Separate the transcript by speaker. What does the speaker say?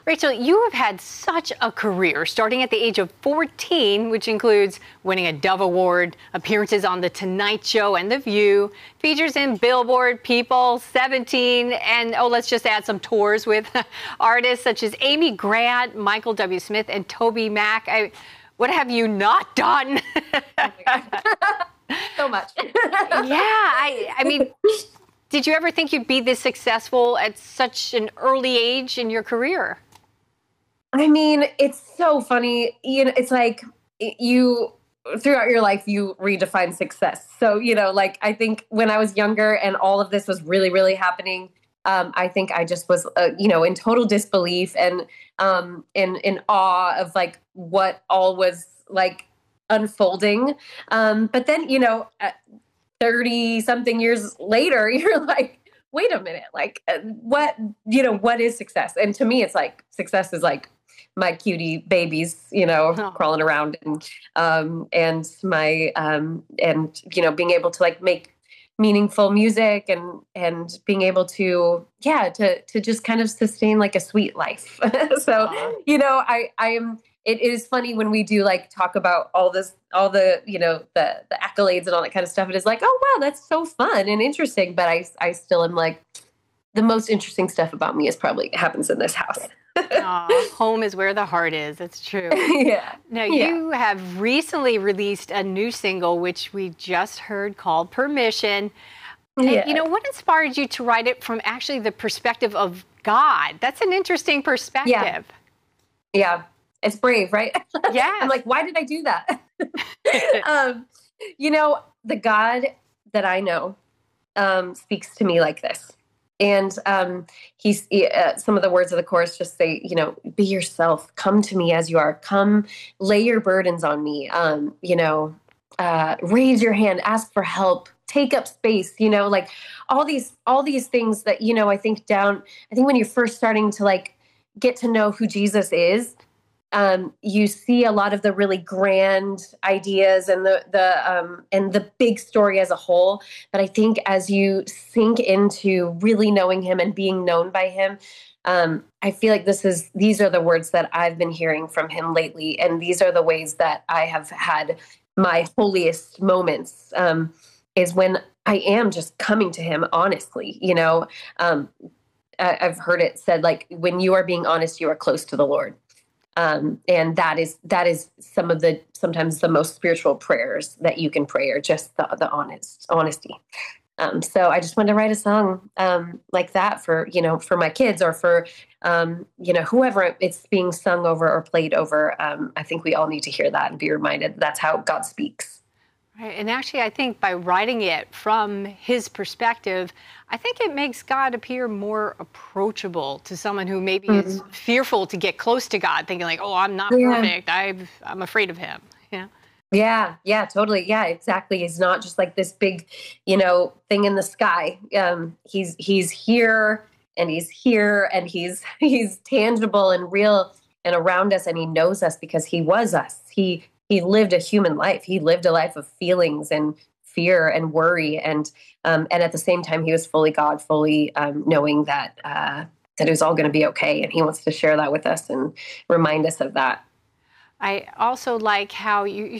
Speaker 1: Rachel, you have had such a career, starting at the age of 14, which includes winning a Dove Award, appearances on The Tonight Show and The View, features in Billboard, People, 17, and let's just add some tours with artists such as Amy Grant, Michael W. Smith, and Toby Mac. What have you not done?
Speaker 2: So much.
Speaker 1: I mean, did you ever think you'd be this successful at such an early age in your career?
Speaker 2: I mean, it's so funny. It's like you, throughout your life, you redefine success. So, I think when I was younger and all of this was really, really happening, I think I just was, in total disbelief and in awe of like what all was like unfolding. But then, 30 something years later, you're like, wait a minute, like what is success? And to me, it's like success is like my cutie babies, crawling around and my, being able to like make meaningful music and being able to just kind of sustain like a sweet life. So, I am. It is funny when we do like talk about all the the accolades and all that kind of stuff. It is like, oh wow, that's so fun and interesting. But I still am like, the most interesting stuff about me is probably happens in this house.
Speaker 1: Home is where the heart is. It's true.
Speaker 2: Yeah.
Speaker 1: Now, you have recently released a new single, which we just heard, called Permission.
Speaker 2: Yeah.
Speaker 1: And, what inspired you to write it from actually the perspective of God? That's an interesting perspective.
Speaker 2: Yeah. It's brave, right?
Speaker 1: Yeah.
Speaker 2: I'm like, why did I do that? The God that I know speaks to me like this. And he's some of the words of the chorus just say, be yourself, come to me as you are, come lay your burdens on me, raise your hand, ask for help, take up space, like all these things that, I think when you're first starting to like get to know who Jesus is, you see a lot of the really grand ideas and the big story as a whole. But I think as you sink into really knowing him and being known by him, I feel like these are the words that I've been hearing from him lately. And these are the ways that I have had my holiest moments, is when I am just coming to him honestly, I've heard it said, like, when you are being honest, you are close to the Lord. And that is sometimes the most spiritual prayers that you can pray are just the honesty. So I just wanted to write a song, like that for my kids or for, whoever it's being sung over or played over. I think we all need to hear that and be reminded that's how God speaks.
Speaker 1: Right. And actually, I think by writing it from his perspective, I think it makes God appear more approachable to someone who maybe is fearful to get close to God, thinking like, oh, I'm not perfect. I'm afraid of him. Yeah.
Speaker 2: Yeah, totally. Yeah, exactly. He's not just like this big, thing in the sky. He's here and he's tangible and real and around us, and he knows us because he was us. He lived a human life. He lived a life of feelings and fear and worry. And at the same time, he was fully God, fully knowing that it was all going to be okay. And he wants to share that with us and remind us of that.
Speaker 1: I also like how you